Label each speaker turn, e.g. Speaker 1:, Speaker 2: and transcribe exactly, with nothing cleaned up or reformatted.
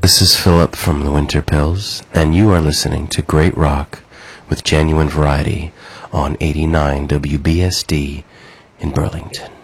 Speaker 1: This is Philip from the Winter Pills, and you are listening to Great Rock with Genuine Variety on eighty-nine W B S D in Burlington.